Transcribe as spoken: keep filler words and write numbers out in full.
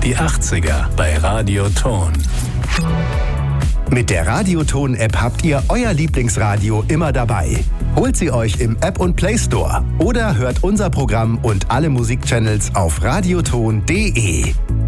Die achtziger bei Radioton. Mit der Radioton-App habt ihr euer Lieblingsradio immer dabei. Holt sie euch im App- und Play Store oder hört unser Programm und alle Musikchannels auf radioton punkt de.